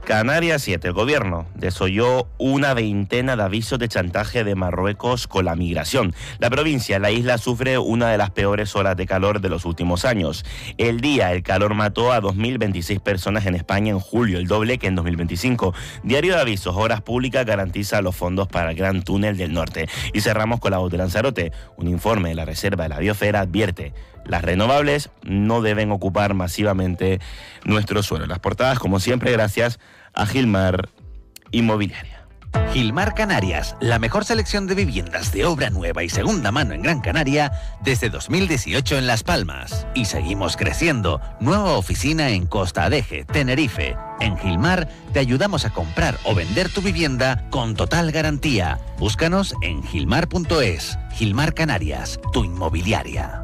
Canarias 7. El gobierno desoyó una veintena de avisos de chantaje de Marruecos con la migración. La provincia, la isla, sufre una de las peores olas de calor de los últimos años. El calor mató a 2.026 personas en España en julio, el doble que en 2025. Diario de Avisos, Obras Públicas garantiza los fondos para el Gran Túnel del Norte. Y cerramos con la voz de Lanzarote. Un informe de la Reserva de la Biosfera advierte: las renovables no deben ocupar masivamente nuestro suelo. Las portadas, como siempre, gracias a Gilmar Inmobiliaria. Gilmar Canarias, la mejor selección de viviendas de obra nueva y segunda mano en Gran Canaria desde 2018 en Las Palmas. Y seguimos creciendo. Nueva oficina en Costa Adeje, Tenerife. En Gilmar te ayudamos a comprar o vender tu vivienda con total garantía. Búscanos en gilmar.es. Gilmar Canarias, tu inmobiliaria.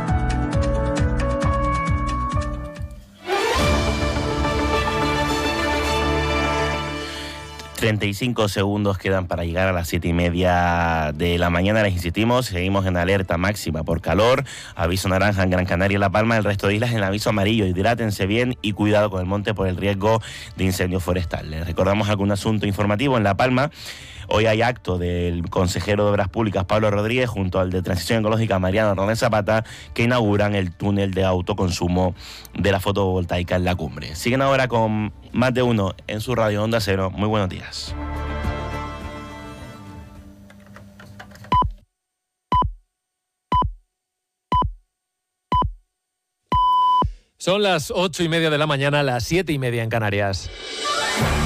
35 segundos quedan para llegar a las 7:30 de la mañana. Les insistimos, seguimos en alerta máxima por calor. Aviso naranja en Gran Canaria y La Palma. El resto de islas en aviso amarillo. Hidrátense bien y cuidado con el monte por el riesgo de incendio forestal. Les recordamos algún asunto informativo en La Palma. Hoy hay acto del consejero de Obras Públicas, Pablo Rodríguez, junto al de Transición Ecológica, Mariano Rodríguez Zapata, que inauguran el túnel de autoconsumo de la fotovoltaica en la cumbre. Siguen ahora con Más de Uno en su radio Onda Cero. Muy buenos días. Son las 8:30 de la mañana, las 7:30 en Canarias.